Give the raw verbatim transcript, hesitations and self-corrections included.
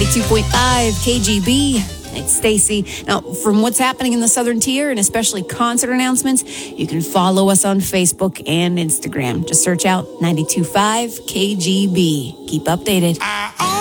ninety-two point five K G B. It's Stacy. Now, from what's happening in the Southern Tier and especially concert announcements, you can follow us on Facebook and Instagram. Just search out ninety-two point five K G B. Keep updated.